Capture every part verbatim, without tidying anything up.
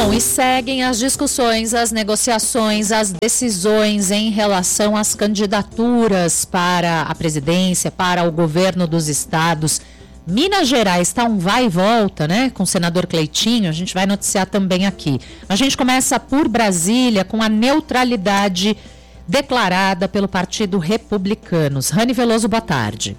Bom, e seguem as discussões, as negociações, as decisões em relação às candidaturas para a presidência, para o governo dos estados. Minas Gerais está um vai e volta, né, com o senador Cleitinho, a gente vai noticiar também aqui. A gente começa por Brasília com a neutralidade declarada pelo Partido Republicanos. Rani Veloso, boa tarde.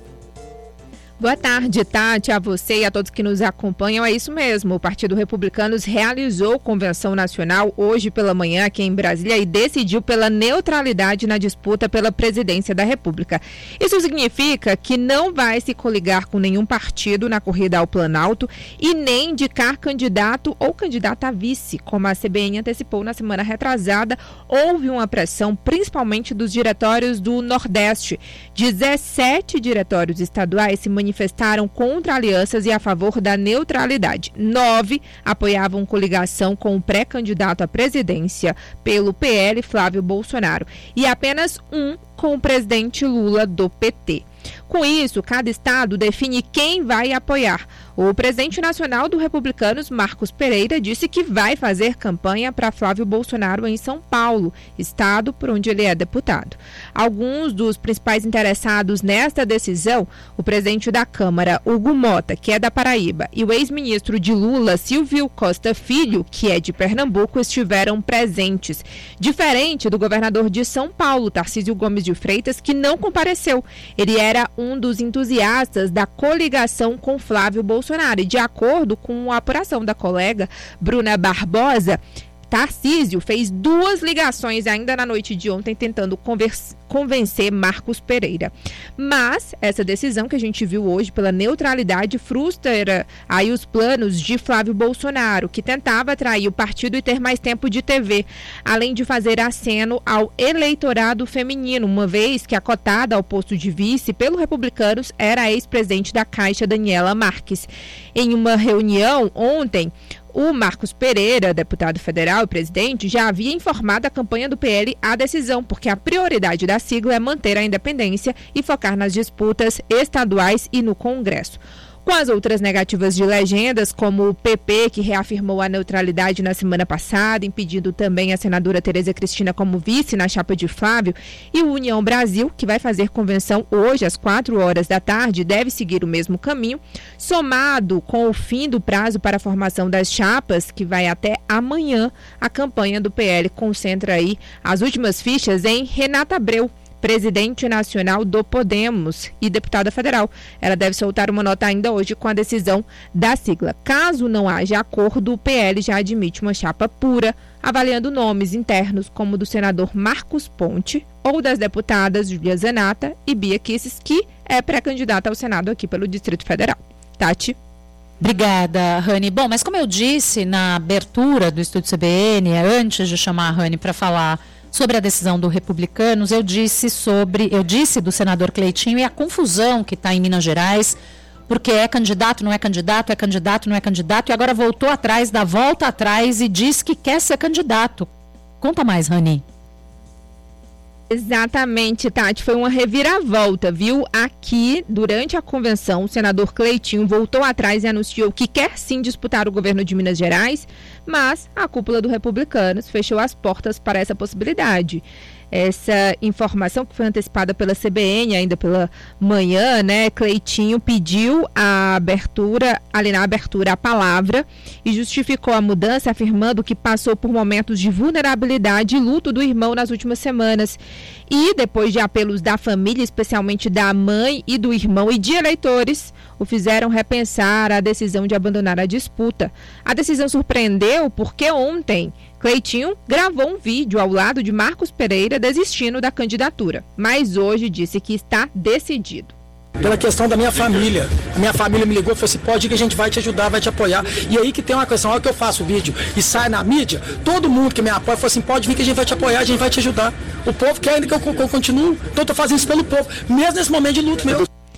Boa tarde, Tati, a você e a todos que nos acompanham. É isso mesmo, o Partido Republicanos realizou convenção nacional hoje pela manhã aqui em Brasília e decidiu pela neutralidade na disputa pela presidência da República. Isso significa que não vai se coligar com nenhum partido na corrida ao Planalto e nem indicar candidato ou candidata a vice. Como a C B N antecipou na semana retrasada, houve uma pressão principalmente dos diretórios do Nordeste. dezessete diretórios estaduais se manifestaram manifestaram contra alianças e a favor da neutralidade. Nove apoiavam coligação com o pré-candidato à presidência pelo P L, Flávio Bolsonaro, e apenas um com o presidente Lula do P T. Com isso, cada estado define quem vai apoiar. O presidente nacional do Republicanos, Marcos Pereira, disse que vai fazer campanha para Flávio Bolsonaro em São Paulo, estado por onde ele é deputado. Alguns dos principais interessados nesta decisão, o presidente da Câmara, Hugo Mota, que é da Paraíba, e o ex-ministro de Lula, Silvio Costa Filho, que é de Pernambuco, estiveram presentes. Diferente do governador de São Paulo, Tarcísio Gomes de Freitas, que não compareceu. Ele era um dos entusiastas da coligação com Flávio Bolsonaro. E de acordo com a apuração da colega Bruna Barbosa, Tarcísio fez duas ligações ainda na noite de ontem tentando converse, convencer Marcos Pereira. Mas essa decisão que a gente viu hoje pela neutralidade frustra aí os planos de Flávio Bolsonaro, que tentava atrair o partido e ter mais tempo de T V, além de fazer aceno ao eleitorado feminino, uma vez que a cotada ao posto de vice pelo Republicanos era a ex-presidente da Caixa, Daniela Marques. Em uma reunião ontem, o Marcos Pereira, deputado federal e presidente, já havia informado a campanha do P L a decisão, porque a prioridade da sigla é manter a independência e focar nas disputas estaduais e no Congresso. Com as outras negativas de legendas, como o P P, que reafirmou a neutralidade na semana passada, impedindo também a senadora Tereza Cristina como vice na chapa de Flávio, e o União Brasil, que vai fazer convenção hoje às quatro horas da tarde, deve seguir o mesmo caminho, somado com o fim do prazo para a formação das chapas, que vai até amanhã, a campanha do P L concentra aí as últimas fichas em Renata Abreu, presidente nacional do Podemos e deputada federal. Ela deve soltar uma nota ainda hoje com a decisão da sigla. Caso não haja acordo, o P L já admite uma chapa pura, avaliando nomes internos como o do senador Marcos Ponte ou das deputadas Júlia Zanata e Bia Kicis, que é pré-candidata ao Senado aqui pelo Distrito Federal. Tati? Obrigada, Rani. Bom, mas como eu disse na abertura do Estúdio C B N, antes de chamar a Rani para falar sobre a decisão do Republicanos, eu disse sobre, eu disse do senador Cleitinho e a confusão que está em Minas Gerais, porque é candidato, não é candidato, é candidato, não é candidato, e agora voltou atrás, dá volta atrás e diz que quer ser candidato. Conta mais, Rani. Exatamente, Tati, foi uma reviravolta, viu? Aqui, durante a convenção, o senador Cleitinho voltou atrás e anunciou que quer sim disputar o governo de Minas Gerais, mas a cúpula do Republicanos fechou as portas para essa possibilidade. Essa informação que foi antecipada pela C B N ainda pela manhã, né? Cleitinho pediu a abertura, ali na abertura, a palavra e justificou a mudança, afirmando que passou por momentos de vulnerabilidade e luto do irmão nas últimas semanas. E depois de apelos da família, especialmente da mãe e do irmão e de eleitores, o fizeram repensar a decisão de abandonar a disputa. A decisão surpreendeu porque ontem Cleitinho gravou um vídeo ao lado de Marcos Pereira desistindo da candidatura, mas hoje disse que está decidido. Pela questão da minha família. A minha família me ligou e falou assim, pode ir que a gente vai te ajudar, vai te apoiar. E aí que tem uma questão, a hora que eu faço o vídeo e sai na mídia, todo mundo que me apoia falou assim, pode vir que a gente vai te apoiar, a gente vai te ajudar. O povo quer ainda que eu, que eu continue, então eu tô fazendo isso pelo povo, mesmo nesse momento de luto meu.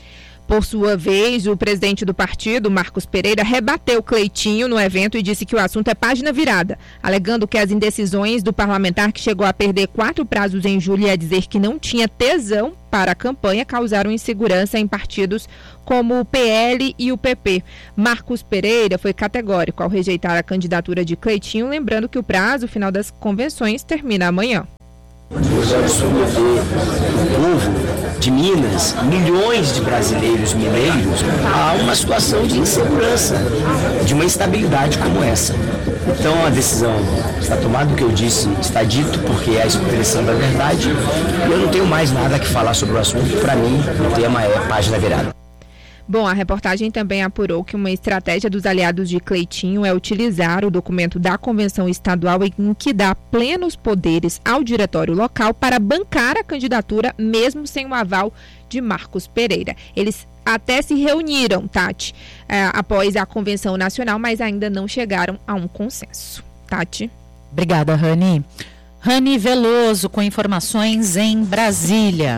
Por sua vez, o presidente do partido, Marcos Pereira, rebateu Cleitinho no evento e disse que o assunto é página virada, alegando que as indecisões do parlamentar que chegou a perder quatro prazos em julho e a dizer que não tinha tesão para a campanha causaram insegurança em partidos como o P L e o P P. Marcos Pereira foi categórico ao rejeitar a candidatura de Cleitinho, lembrando que o prazo final das convenções termina amanhã. Hoje é submeter o povo de Minas, milhões de brasileiros mineiros, a uma situação de insegurança, de uma instabilidade como essa. Então a decisão está tomada, o que eu disse está dito, porque é a expressão da verdade, e eu não tenho mais nada que falar sobre o assunto. Para mim, o tema é página virada. Bom, a reportagem também apurou que uma estratégia dos aliados de Cleitinho é utilizar o documento da Convenção Estadual em que dá plenos poderes ao diretório local para bancar a candidatura, mesmo sem o aval de Marcos Pereira. Eles até se reuniram, Tati, é, após a Convenção Nacional, mas ainda não chegaram a um consenso. Tati. Obrigada, Rani. Rani Veloso com informações em Brasília.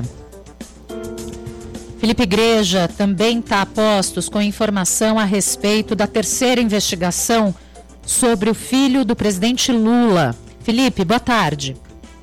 Felipe Igreja também está a postos com informação a respeito da terceira investigação sobre o filho do presidente Lula. Felipe, boa tarde.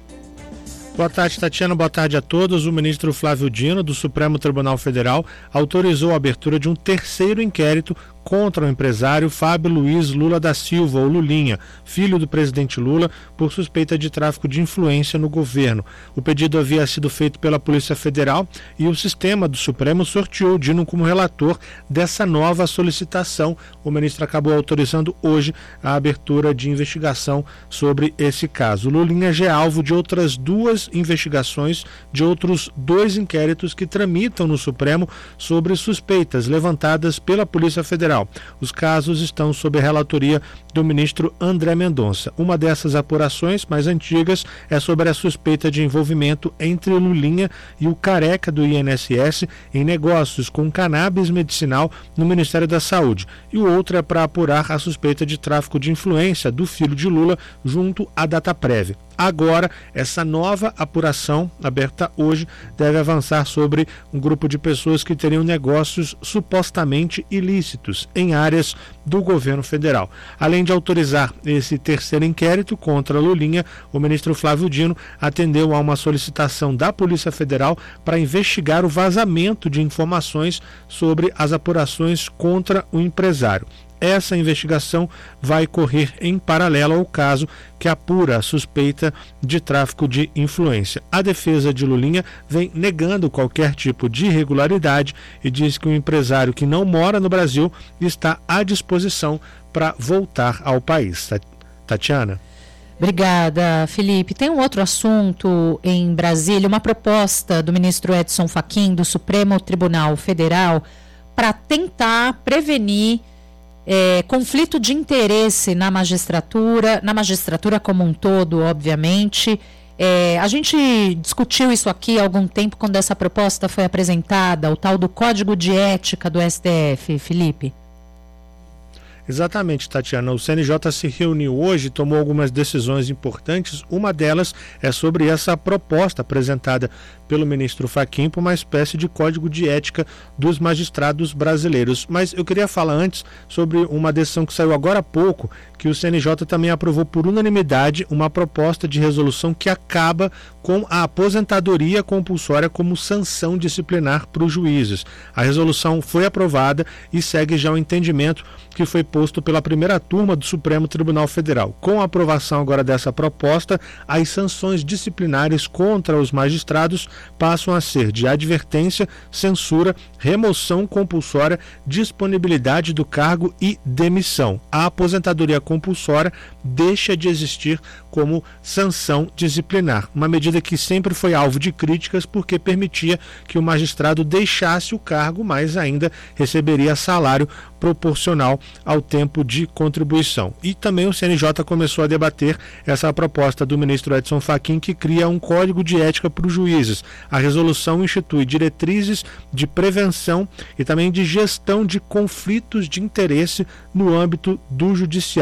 Boa tarde, Tatiana. Boa tarde a todos. O ministro Flávio Dino, do Supremo Tribunal Federal, autorizou a abertura de um terceiro inquérito contra o empresário Fábio Luiz Lula da Silva, ou Lulinha, filho do presidente Lula, por suspeita de tráfico de influência no governo. O pedido havia sido feito pela Polícia Federal e o sistema do Supremo sorteou Dino como relator dessa nova solicitação. O ministro acabou autorizando hoje a abertura de investigação sobre esse caso. Lulinha já é alvo de outras duas investigações, de outros dois inquéritos que tramitam no Supremo sobre suspeitas levantadas pela Polícia Federal. Os casos estão sob a relatoria do ministro André Mendonça. Uma dessas apurações mais antigas é sobre a suspeita de envolvimento entre Lulinha e o careca do I N S S em negócios com cannabis medicinal no Ministério da Saúde. E o outro é para apurar a suspeita de tráfico de influência do filho de Lula junto à Dataprev. Agora, essa nova apuração, aberta hoje, deve avançar sobre um grupo de pessoas que teriam negócios supostamente ilícitos em áreas do governo federal. Além de autorizar esse terceiro inquérito contra Lulinha, o ministro Flávio Dino atendeu a uma solicitação da Polícia Federal para investigar o vazamento de informações sobre as apurações contra o empresário. Essa investigação vai correr em paralelo ao caso que apura a suspeita de tráfico de influência. A defesa de Lulinha vem negando qualquer tipo de irregularidade e diz que o empresário que não mora no Brasil está à disposição para voltar ao país. Tatiana. Obrigada, Felipe. Tem um outro assunto em Brasília, uma proposta do ministro Edson Fachin, do Supremo Tribunal Federal, para tentar prevenir É, conflito de interesse na magistratura, na magistratura como um todo, obviamente. É, a gente discutiu isso aqui há algum tempo quando essa proposta foi apresentada, o tal do Código de Ética do S T F, Felipe. Exatamente, Tatiana. O C N J se reuniu hoje e tomou algumas decisões importantes. Uma delas é sobre essa proposta apresentada pelo ministro Fachin para uma espécie de código de ética dos magistrados brasileiros. Mas eu queria falar antes sobre uma decisão que saiu agora há pouco, que o C N J também aprovou por unanimidade uma proposta de resolução que acaba com a aposentadoria compulsória como sanção disciplinar para os juízes. A resolução foi aprovada e segue já o entendimento que foi posto pela primeira turma do Supremo Tribunal Federal. Com a aprovação agora dessa proposta, as sanções disciplinares contra os magistrados passam a ser de advertência, censura, remoção compulsória, disponibilidade do cargo e demissão. A aposentadoria compulsória deixa de existir como sanção disciplinar, uma medida que sempre foi alvo de críticas porque permitia que o magistrado deixasse o cargo, mas ainda receberia salário proporcional ao tempo de contribuição. E também o C N J começou a debater essa proposta do ministro Edson Fachin, que cria um código de ética para os juízes. A resolução institui diretrizes de prevenção e também de gestão de conflitos de interesse no âmbito do judiciário.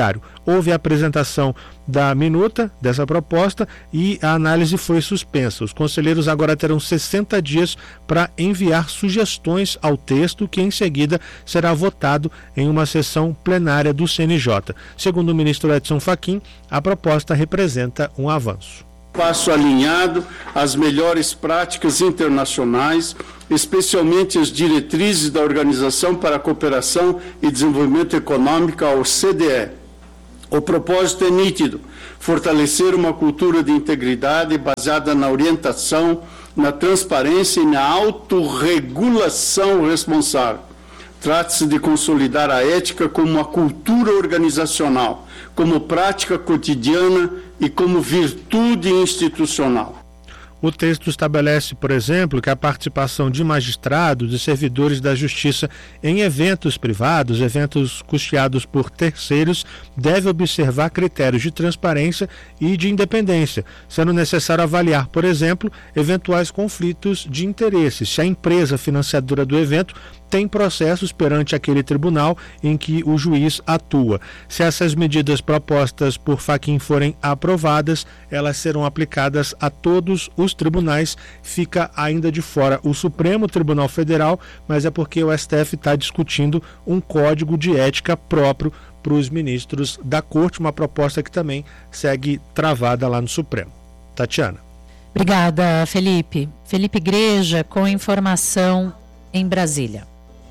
houve a apresentação da minuta dessa proposta e a análise foi suspensa. Os conselheiros agora terão sessenta dias para enviar sugestões ao texto, que em seguida será votado em uma sessão plenária do C N J. Segundo o ministro Edson Fachin, a proposta representa um avanço. Passo alinhado às melhores práticas internacionais, especialmente as diretrizes da Organização para a Cooperação e Desenvolvimento Econômico, a O C D E. O propósito é nítido: fortalecer uma cultura de integridade baseada na orientação, na transparência e na autorregulação responsável. Trata-se de consolidar a ética como uma cultura organizacional, como prática cotidiana e como virtude institucional. O texto estabelece, por exemplo, que a participação de magistrados e servidores da Justiça em eventos privados, eventos custeados por terceiros, deve observar critérios de transparência e de independência, sendo necessário avaliar, por exemplo, eventuais conflitos de interesse, se a empresa financiadora do evento tem processos perante aquele tribunal em que o juiz atua. Se essas medidas propostas por Fachin forem aprovadas, elas serão aplicadas a todos os tribunais. Fica ainda de fora o Supremo Tribunal Federal, mas é porque o S T F está discutindo um código de ética próprio para os ministros da Corte, uma proposta que também segue travada lá no Supremo. Tatiana. Obrigada, Felipe. Felipe Igreja com informação em Brasília.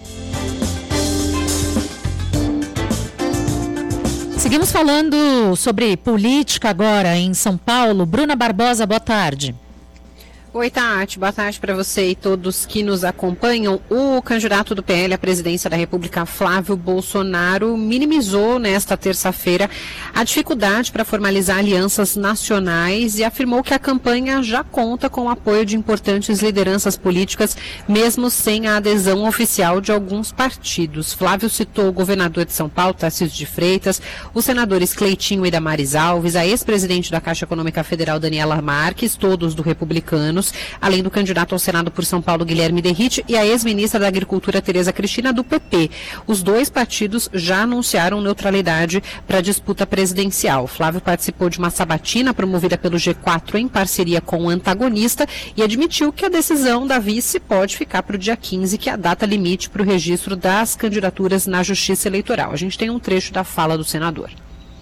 Seguimos falando sobre política agora em São Paulo. Bruna Barbosa, boa tarde. Oi, Tati. Boa tarde para você e todos que nos acompanham. O candidato do P L à presidência da República, Flávio Bolsonaro, minimizou nesta terça-feira a dificuldade para formalizar alianças nacionais e afirmou que a campanha já conta com o apoio de importantes lideranças políticas, mesmo sem a adesão oficial de alguns partidos. Flávio citou o governador de São Paulo, Tarcísio de Freitas, os senadores Cleitinho e Damares Alves, a ex-presidente da Caixa Econômica Federal, Daniela Marques, todos do Republicano, além do candidato ao Senado por São Paulo, Guilherme Derrite, e a ex-ministra da Agricultura, Tereza Cristina, do P P. Os dois partidos já anunciaram neutralidade para a disputa presidencial. Flávio participou de uma sabatina promovida pelo G quatro em parceria com o antagonista e admitiu que a decisão da vice pode ficar para o dia quinze, que é a data limite para o registro das candidaturas na Justiça Eleitoral. A gente tem um trecho da fala do senador.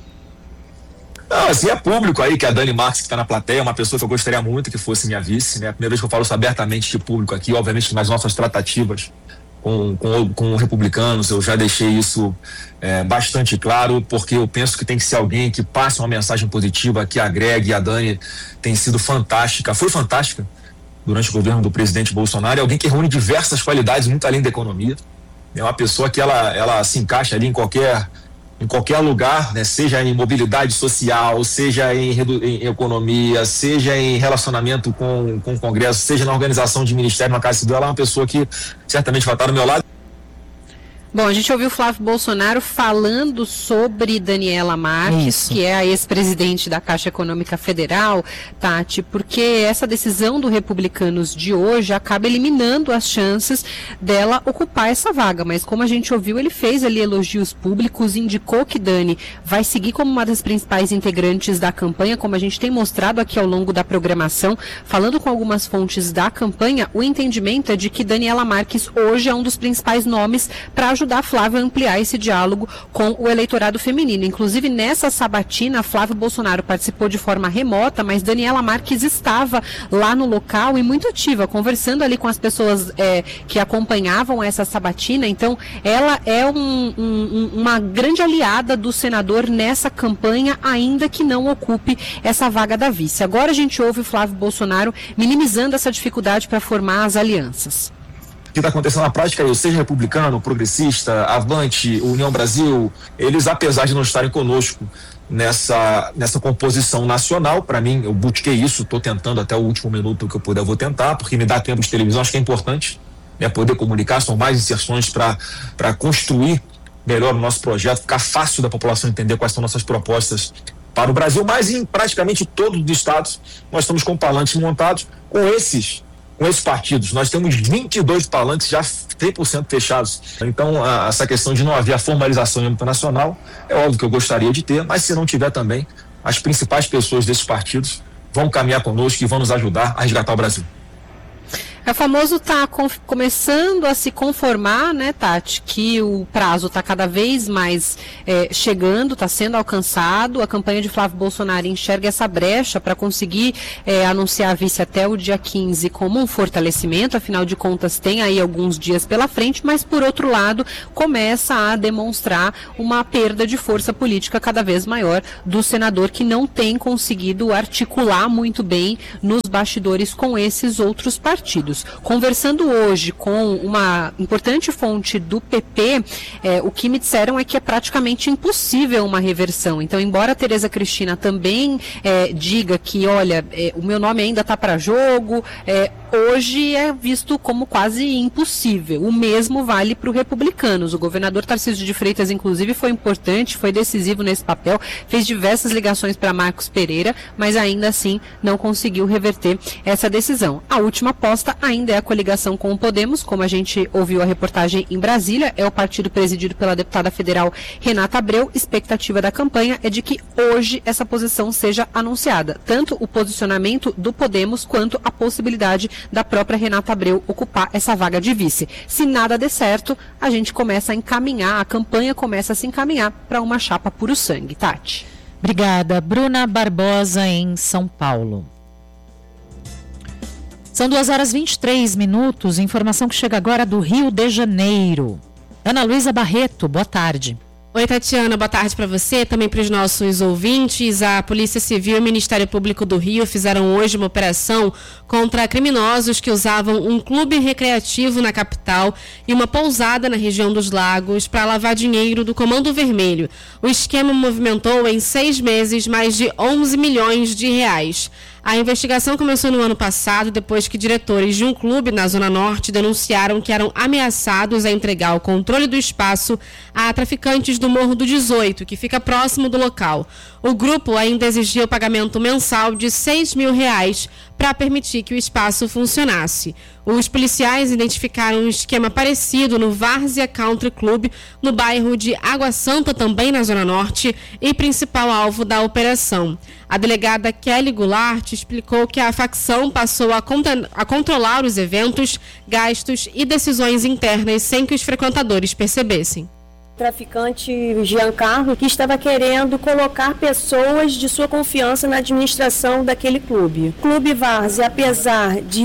Não, assim, é público aí que a Dani Marques, que está na plateia, é uma pessoa que eu gostaria muito que fosse minha vice, né? A primeira vez que eu falo isso abertamente de público aqui, obviamente nas nossas tratativas com, com, com republicanos, eu já deixei isso é, bastante claro, porque eu penso que tem que ser alguém que passe uma mensagem positiva, que agregue. A Dani tem sido fantástica, foi fantástica durante o governo do presidente Bolsonaro, é alguém que reúne diversas qualidades, muito além da economia. É uma pessoa que ela, ela se encaixa ali em qualquer... em qualquer lugar, né? Seja em mobilidade social, seja em, em economia, seja em relacionamento com, com o Congresso, seja na organização de ministério, na Casa Civil. Ela é uma pessoa que certamente vai estar do meu lado. Bom, a gente ouviu o Flávio Bolsonaro falando sobre Daniela Marques, Isso. que é a ex-presidente da Caixa Econômica Federal, Tati, porque essa decisão do Republicanos de hoje acaba eliminando as chances dela ocupar essa vaga. Mas como a gente ouviu, ele fez ali elogios públicos, indicou que Dani vai seguir como uma das principais integrantes da campanha, como a gente tem mostrado aqui ao longo da programação. Falando com algumas fontes da campanha, o entendimento é de que Daniela Marques hoje é um dos principais nomes para ajudar a Flávio a ampliar esse diálogo com o eleitorado feminino. Inclusive, nessa sabatina, Flávio Bolsonaro participou de forma remota, mas Daniela Marques estava lá no local e muito ativa, conversando ali com as pessoas é, que acompanhavam essa sabatina. Então, ela é um, um, uma grande aliada do senador nessa campanha, ainda que não ocupe essa vaga da vice. Agora a gente ouve o Flávio Bolsonaro minimizando essa dificuldade para formar as alianças. O que está acontecendo na prática é, seja republicano, progressista, Avante, União Brasil, eles, apesar de não estarem conosco nessa, nessa composição nacional, para mim, eu busquei isso, estou tentando até o último minuto que eu puder, eu vou tentar, porque me dá tempo de televisão, acho que é importante, né, poder comunicar, são mais inserções para construir melhor o nosso projeto, ficar fácil da população entender quais são nossas propostas para o Brasil, mas em praticamente todos os estados nós estamos com palantes montados com esses com esses partidos. Nós temos vinte e dois palanques já cem por cento fechados. Então, a, essa questão de não haver a formalização em âmbito nacional, é óbvio que eu gostaria de ter, mas se não tiver também, as principais pessoas desses partidos vão caminhar conosco e vão nos ajudar a resgatar o Brasil. É famoso está começando a se conformar, né, Tati, que o prazo está cada vez mais é, chegando, está sendo alcançado. A campanha de Flávio Bolsonaro enxerga essa brecha para conseguir é, anunciar a vice até o dia quinze como um fortalecimento, afinal de contas tem aí alguns dias pela frente, mas por outro lado começa a demonstrar uma perda de força política cada vez maior do senador, que não tem conseguido articular muito bem nos bastidores com esses outros partidos. Conversando hoje com uma importante fonte do P P, é, o que me disseram é que é praticamente impossível uma reversão. Então, embora a Tereza Cristina também é, diga que, olha, é, o meu nome ainda está para jogo, é, hoje é visto como quase impossível. O mesmo vale para os republicanos. O governador Tarcísio de Freitas, inclusive, foi importante, foi decisivo nesse papel, fez diversas ligações para Marcos Pereira, mas ainda assim não conseguiu reverter essa decisão. A última aposta ainda é a coligação com o Podemos, como a gente ouviu a reportagem em Brasília, é o partido presidido pela deputada federal Renata Abreu. Expectativa da campanha é de que hoje essa posição seja anunciada, tanto o posicionamento do Podemos quanto a possibilidade da própria Renata Abreu ocupar essa vaga de vice. Se nada der certo, a gente começa a encaminhar, a campanha começa a se encaminhar para uma chapa puro sangue. Tati. Obrigada. Bruna Barbosa, em São Paulo. São duas horas e vinte e três minutos, informação que chega agora do Rio de Janeiro. Ana Luísa Barreto, boa tarde. Oi, Tatiana, boa tarde para você, também para os nossos ouvintes. A Polícia Civil e o Ministério Público do Rio fizeram hoje uma operação contra criminosos que usavam um clube recreativo na capital e uma pousada na região dos Lagos para lavar dinheiro do Comando Vermelho. O esquema movimentou em seis meses mais de onze milhões de reais. A investigação começou no ano passado, depois que diretores de um clube na Zona Norte denunciaram que eram ameaçados a entregar o controle do espaço a traficantes do Morro do dezoito, que fica próximo do local. O grupo ainda exigia o pagamento mensal de seis mil reais para permitir que o espaço funcionasse. Os policiais identificaram um esquema parecido no Várzea Country Club, no bairro de Água Santa, também na Zona Norte, e principal alvo da operação. A delegada Kelly Goulart explicou que a facção passou a, contra- a controlar os eventos, gastos e decisões internas sem que os frequentadores percebessem. Traficante Giancarlo, que estava querendo colocar pessoas de sua confiança na administração daquele clube. O Clube Várzea, apesar de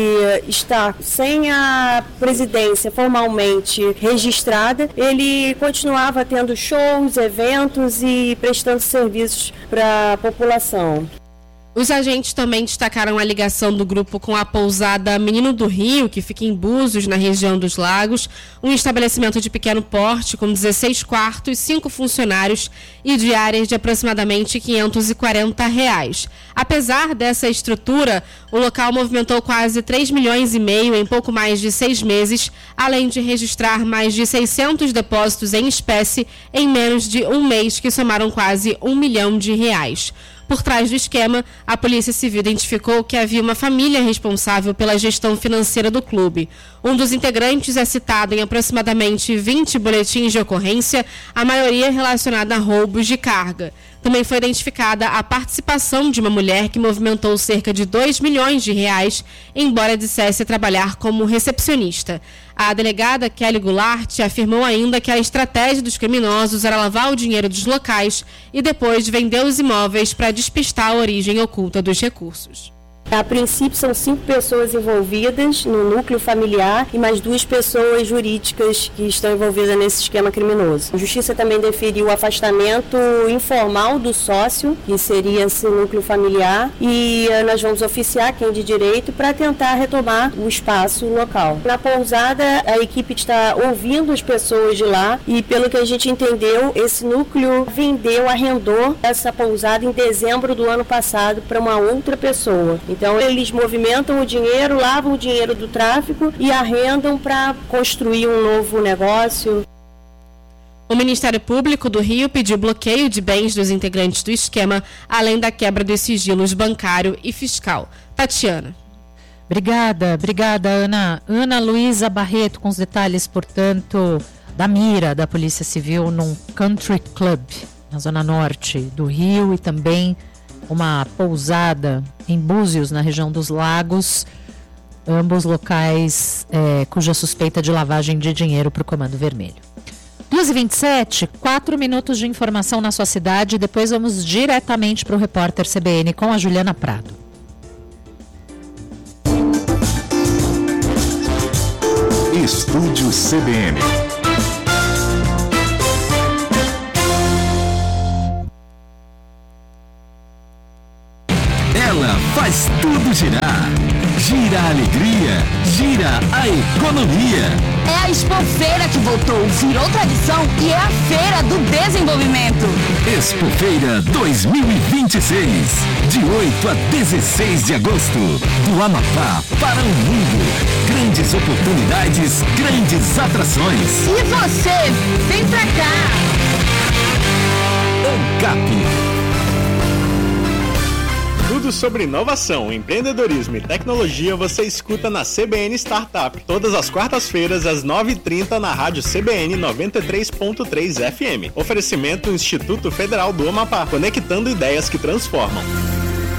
estar sem a presidência formalmente registrada, ele continuava tendo shows, eventos e prestando serviços para a população. Os agentes também destacaram a ligação do grupo com a pousada Menino do Rio, que fica em Búzios, na região dos Lagos, um estabelecimento de pequeno porte com dezesseis quartos, cinco funcionários e diárias de aproximadamente quinhentos e quarenta reais. Apesar dessa estrutura, o local movimentou quase três milhões e meio em pouco mais de seis meses, além de registrar mais de seiscentos depósitos em espécie em menos de um mês, que somaram quase um milhão de reais. Por trás do esquema, a Polícia Civil identificou que havia uma família responsável pela gestão financeira do clube. Um dos integrantes é citado em aproximadamente vinte boletins de ocorrência, a maioria relacionada a roubos de carga. Também foi identificada a participação de uma mulher que movimentou cerca de dois milhões de reais, embora dissesse trabalhar como recepcionista. A delegada Kelly Goulart afirmou ainda que a estratégia dos criminosos era lavar o dinheiro dos locais e depois vender os imóveis para despistar a origem oculta dos recursos. A princípio, são cinco pessoas envolvidas no núcleo familiar e mais duas pessoas jurídicas que estão envolvidas nesse esquema criminoso. A Justiça também deferiu o afastamento informal do sócio, que seria esse núcleo familiar, e nós vamos oficiar quem de direito para tentar retomar o espaço local. Na pousada, a equipe está ouvindo as pessoas de lá e, pelo que a gente entendeu, esse núcleo vendeu, arrendou essa pousada em dezembro do ano passado para uma outra pessoa. Então, eles movimentam o dinheiro, lavam o dinheiro do tráfico e arrendam para construir um novo negócio. O Ministério Público do Rio pediu bloqueio de bens dos integrantes do esquema, além da quebra dos sigilos bancário e fiscal. Tatiana. Obrigada, obrigada, Ana. Ana Luísa Barreto com os detalhes, portanto, da mira da Polícia Civil num country club na zona norte do Rio e também uma pousada em Búzios, na região dos Lagos, ambos locais é, cuja suspeita de lavagem de dinheiro para o Comando Vermelho. duas e vinte e sete, quatro minutos de informação na sua cidade, depois vamos diretamente para o repórter C B N com a Juliana Prado. Estúdio C B N. Ela faz tudo girar. Gira a alegria, gira a economia. É a Expofeira que voltou, virou tradição e é a Feira do Desenvolvimento. Expofeira dois mil e vinte e seis, de oito a dezesseis de agosto, do Amapá para o mundo. Grandes oportunidades, grandes atrações. E você, vem pra cá. ANCAP. Tudo sobre inovação, empreendedorismo e tecnologia você escuta na C B N Startup. Todas as quartas-feiras, às nove e trinta, na rádio C B N noventa e três ponto três F M. Oferecimento Instituto Federal do Amapá, conectando ideias que transformam.